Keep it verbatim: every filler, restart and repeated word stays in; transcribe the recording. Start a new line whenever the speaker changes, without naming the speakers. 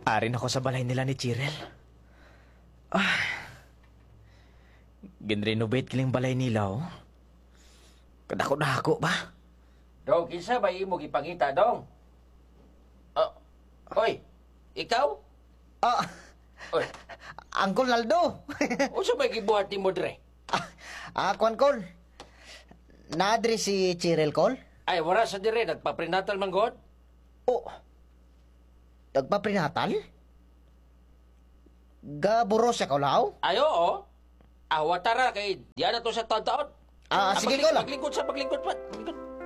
Arin ako sa balay nila ni Chirel. Ah, ginrenovate kiling balay nila, oh. Kadako-dako ba?
Dong, kinsa ba imo gipangita, Dong? Oh, oy, ikaw?
Ah,
Oy,
Uncle Naldo.
unsa ba gibuhat nimo dre?
ah, ah, Kwan Kol. Naadri si Chirel Kol?
Ay, wala sa dire, nagpaprenatal man god?
Oh, nagpa-prenatal? Gaburo siya kaulaw?
Ay, oo. Awatara kay diyan na to sa taon-taon.
Ah, sige,
magling-
Kol.
Maglingkod sa maglingkod pa. Maglingkod.